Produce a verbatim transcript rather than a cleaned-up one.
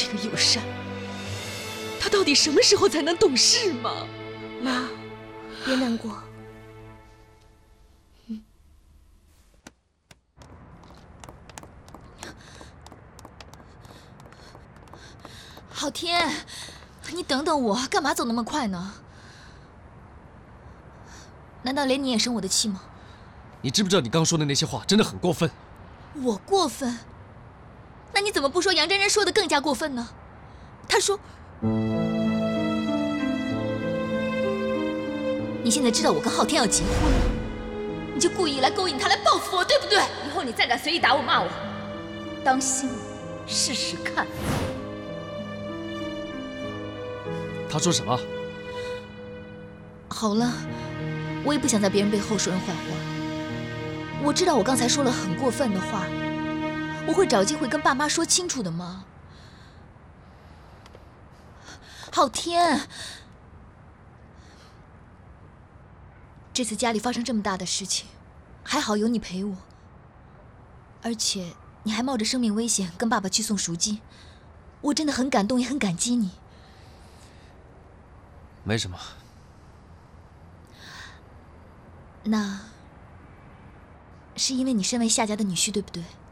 这个友善，他到底什么时候才能懂事嘛？ 妈，别难过。 嗯。 昊天，你等等我，干嘛走那么快呢？难道连你也生我的气吗？ 你知不知道你刚说的那些话真的很过分？ 我过分？那你怎么不说杨真真说的更加过分呢？她说，你现在知道我跟昊天要结婚了，你就故意来勾引他，来报复我，对不对？ 以后你再敢随意打我骂我，当心试试看。 他说什么？ 好了，我也不想在别人背后说人坏话。我知道我刚才说了很过分的话，我会找机会跟爸妈说清楚的吗？昊天，这次家里发生这么大的事情，还好有你陪我，而且你还冒着生命危险跟爸爸去送赎金，我真的很感动，也很感激你。 没什么。 那是因为你身为夏家的女婿，对不对？